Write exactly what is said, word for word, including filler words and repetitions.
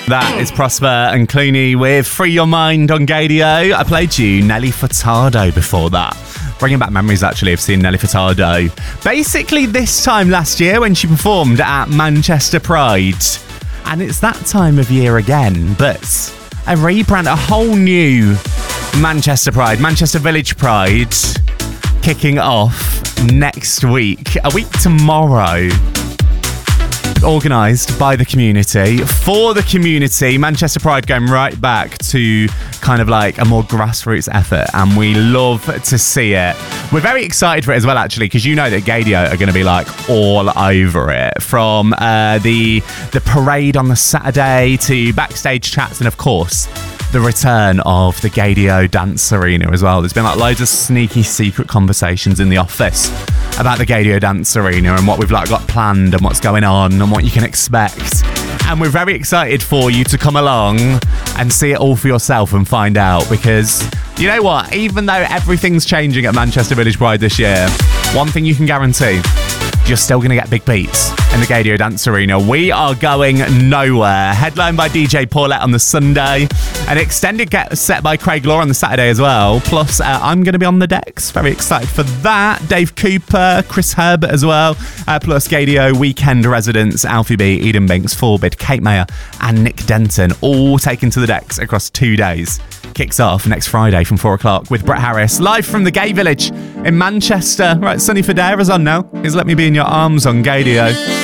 That is Prosper and Clooney with Free Your Mind on Gadio. I played you Nelly Furtado before that. Bringing back memories, actually, of seeing Nelly Furtado. Basically, this time last year when she performed at Manchester Pride. And it's that time of year again, but a rebrand, a whole new Manchester Pride, Manchester Village Pride, kicking off next week, a week tomorrow. Organised by the community, for the community. Manchester Pride going right back to kind of like a more grassroots effort, and we love to see it. We're very excited for it as well, actually, because you know that Gadio are going to be like all over it, from uh, the the parade on the Saturday to backstage chats, and of course the return of the Gadio Dance Arena as well. There's been like loads of sneaky secret conversations in the office about the Gadio Dance Arena and what we've like got planned and what's going on and what you can expect. And we're very excited for you to come along and see it all for yourself and find out, because you know what? Even though everything's changing at Manchester Village Pride this year, one thing you can guarantee: you're still going to get big beats in the Gadio Dance Arena. We are going nowhere. Headlined by D J Paulette on the Sunday. An extended get set by Craig Law on the Saturday as well. Plus, uh, I'm going to be on the decks. Very excited for that. Dave Cooper, Chris Herbert as well. Uh, plus, Gadio weekend residents Alfie B, Eden Binks, Forbid, Kate Mayer and Nick Denton, all taken to the decks across two days. Kicks off next Friday from four o'clock with Brett Harris, live from the Gay Village in Manchester. Right, Sonny Fodera's on now. He's Let Me Be In Your Arms on Gadio.